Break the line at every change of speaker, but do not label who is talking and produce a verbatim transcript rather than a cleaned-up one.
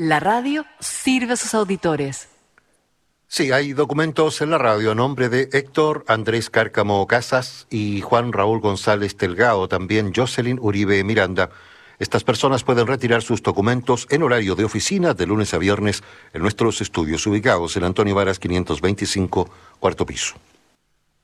La radio sirve a sus auditores.
Sí, hay documentos en la radio a nombre de Héctor Andrés Cárcamo Casas y Juan Raúl González Telgado, también Jocelyn Uribe Miranda. Estas personas pueden retirar sus documentos en horario de oficina de lunes a viernes en nuestros estudios ubicados en Antonio Varas quinientos veinticinco, cuarto piso.